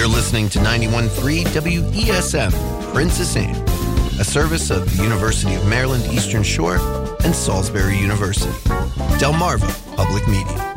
You're listening to 91.3 WESM, Princess Anne, a service of the University of Maryland Eastern Shore and Salisbury University. Delmarva Public Media.